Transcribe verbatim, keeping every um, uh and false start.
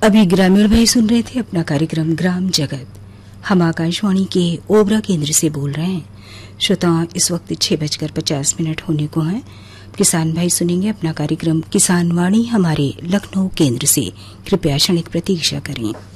अभी ग्रामीण भाई सुन रहे थे अपना कार्यक्रम ग्राम जगत। हम आकाशवाणी के ओबरा केंद्र से बोल रहे हैं। श्रोताओं, इस वक्त छह बजकर पचास मिनट होने को हैं। किसान भाई सुनेंगे अपना कार्यक्रम किसान वाणी हमारे लखनऊ केंद्र से। कृपया क्षणिक प्रतीक्षा करें।